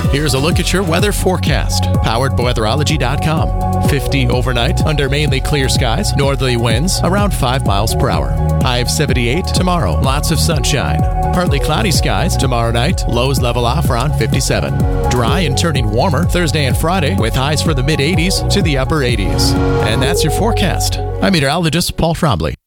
Here's a look at your weather forecast, powered by weatherology.com. 50 overnight under mainly clear skies, northerly winds around 5 miles per hour. High of 78 tomorrow, lots of sunshine. Partly cloudy skies tomorrow night, lows level off around 57. Dry and turning warmer Thursday and Friday with highs for the mid 80s to the upper 80s. And that's your forecast. I'm meteorologist Paul Trombley.